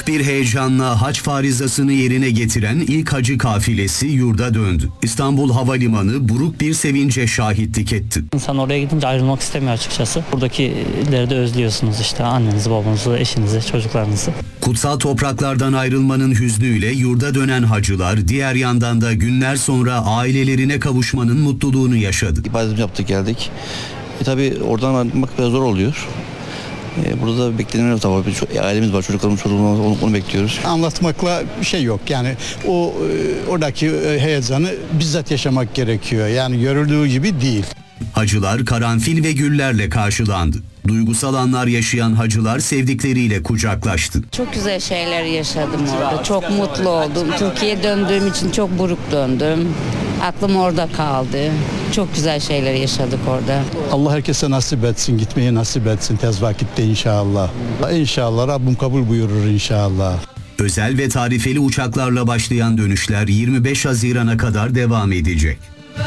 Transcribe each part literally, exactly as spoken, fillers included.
Büyük bir heyecanla hac farizasını yerine getiren ilk hacı kafilesi yurda döndü. İstanbul Havalimanı buruk bir sevince şahitlik etti. İnsan oraya gidince ayrılmak istemiyor açıkçası. Buradakileri de özlüyorsunuz işte, annenizi, babanızı, eşinizi, çocuklarınızı. Kutsal topraklardan ayrılmanın hüznüyle yurda dönen hacılar diğer yandan da günler sonra ailelerine kavuşmanın mutluluğunu yaşadı. İbadetimizi yaptık, geldik. E tabii oradan ayrılmak biraz zor oluyor. E, burada da beklenen tabii ailemiz var, çocuklarımız, çocuğumuz, onu, onu bekliyoruz. Anlatmakla bir şey yok. Yani o e, oradaki heyecanı bizzat yaşamak gerekiyor. Yani görüldüğü gibi değil. Hacılar karanfil ve güllerle karşılandı. Duygusal anlar yaşayan hacılar sevdikleriyle kucaklaştı. Çok güzel şeyler yaşadım orada. Çok mutlu oldum. Türkiye'ye döndüğüm için çok buruk döndüm. Aklım orada kaldı. Çok güzel şeyler yaşadık orada. Allah herkese nasip etsin, gitmeyi nasip etsin tez vakitte inşallah. İnşallah Rabbim kabul buyurur inşallah. Özel ve tarifeli uçaklarla başlayan dönüşler yirmi beş Haziran'a kadar devam edecek.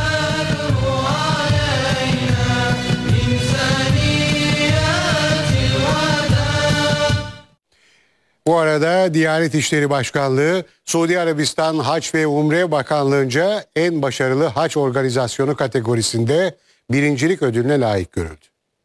Bu arada Diyanet İşleri Başkanlığı, Suudi Arabistan Hac ve Umre Bakanlığı'nca en başarılı hac organizasyonu kategorisinde birincilik ödülüne layık görüldü.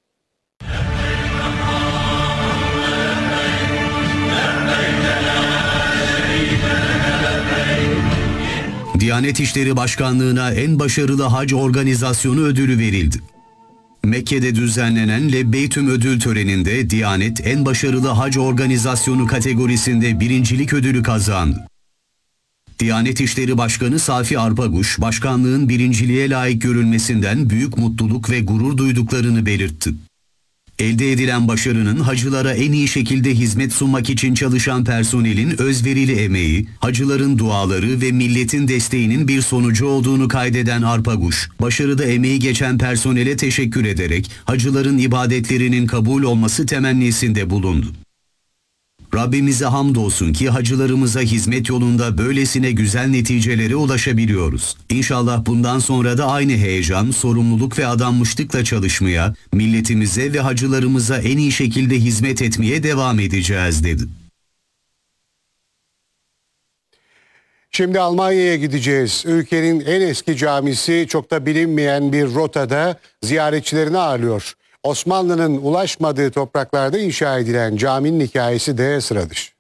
Diyanet İşleri Başkanlığı'na en başarılı hac organizasyonu ödülü verildi. Mekke'de düzenlenen Lebbeytüm ödül töreninde Diyanet en başarılı hac organizasyonu kategorisinde birincilik ödülü kazandı. Diyanet İşleri Başkanı Safi Arpaguş, başkanlığın birinciliğe layık görülmesinden büyük mutluluk ve gurur duyduklarını belirtti. Elde edilen başarının hacılara en iyi şekilde hizmet sunmak için çalışan personelin özverili emeği, hacıların duaları ve milletin desteğinin bir sonucu olduğunu kaydeden Arpaguş, başarıda emeği geçen personele teşekkür ederek hacıların ibadetlerinin kabul olması temennisinde bulundu. Rabbimize hamdolsun ki hacılarımıza hizmet yolunda böylesine güzel neticelere ulaşabiliyoruz. İnşallah bundan sonra da aynı heyecan, sorumluluk ve adanmışlıkla çalışmaya, milletimize ve hacılarımıza en iyi şekilde hizmet etmeye devam edeceğiz dedi. Şimdi Almanya'ya gideceğiz. Ülkenin en eski camisi çok da bilinmeyen bir rotada ziyaretçilerini ağırlıyor. Osmanlı'nın ulaşmadığı topraklarda inşa edilen caminin hikayesi de sıra dışı.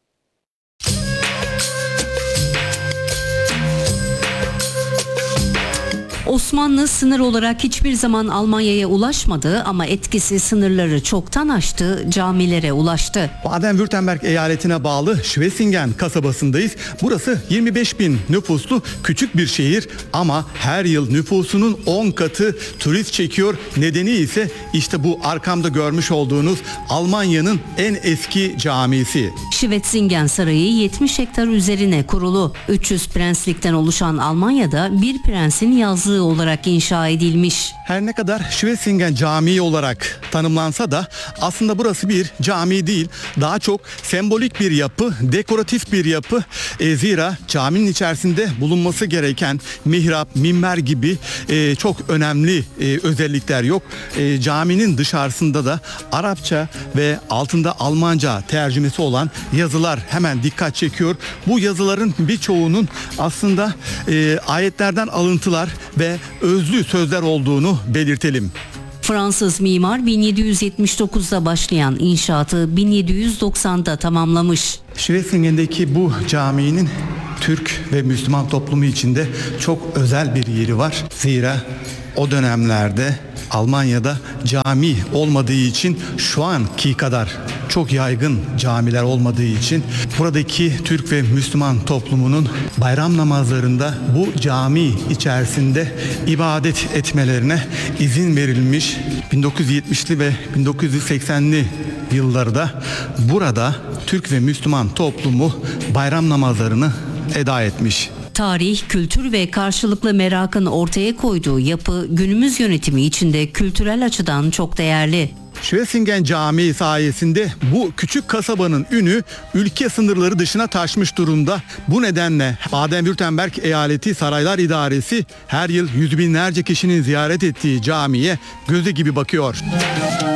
Osmanlı sınır olarak hiçbir zaman Almanya'ya ulaşmadı ama etkisi sınırları çoktan aştı, camilere ulaştı. Baden-Württemberg eyaletine bağlı Schwesingen kasabasındayız. Burası yirmi beş bin nüfuslu küçük bir şehir ama her yıl nüfusunun on katı turist çekiyor. Nedeni ise işte bu arkamda görmüş olduğunuz Almanya'nın en eski camisi. Schwesingen Sarayı yetmiş hektar üzerine kurulu. üç yüz prenslikten oluşan Almanya'da bir prensin yazlığı olarak inşa edilmiş. Her ne kadar Schwesingen Camii olarak tanımlansa da aslında burası bir cami değil. Daha çok sembolik bir yapı, dekoratif bir yapı. E, zira caminin içerisinde bulunması gereken mihrap, minber gibi e, çok önemli e, özellikler yok. E, caminin dışarısında da Arapça ve altında Almanca tercümesi olan yazılar hemen dikkat çekiyor. Bu yazıların birçoğunun aslında e, ayetlerden alıntılar ve özlü sözler olduğunu belirtelim. Fransız mimar bin yedi yüz yetmiş dokuzda başlayan inşaatı bin yedi yüz doksanda tamamlamış. Schwesingen'deki bu caminin Türk ve Müslüman toplumu içinde çok özel bir yeri var. Zira o dönemlerde Almanya'da cami olmadığı için şu anki kadar çok yaygın camiler olmadığı için buradaki Türk ve Müslüman toplumunun bayram namazlarında bu cami içerisinde ibadet etmelerine izin verilmiş. bin dokuz yüz yetmişli ve bin dokuz yüz seksenli yıllarda burada Türk ve Müslüman toplumu bayram namazlarını eda etmiş. Tarih, kültür ve karşılıklı merakın ortaya koyduğu yapı günümüz yönetimi içinde kültürel açıdan çok değerli. Schwesingen Camii sayesinde bu küçük kasabanın ünü ülke sınırları dışına taşmış durumda. Bu nedenle Baden-Württemberg Eyaleti Saraylar İdaresi her yıl yüz binlerce kişinin ziyaret ettiği camiye gözü gibi bakıyor.